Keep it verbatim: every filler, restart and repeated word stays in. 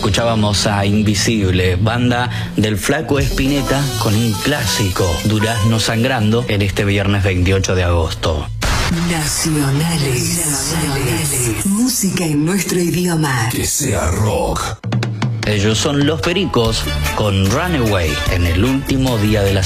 Escuchábamos a Invisible, banda del Flaco Espineta, con un clásico, Durazno Sangrando, en este viernes veintiocho de agosto. Nacionales. Nacionales. Música en nuestro idioma. Que sea rock. Ellos son Los Pericos con Runaway en el último día de la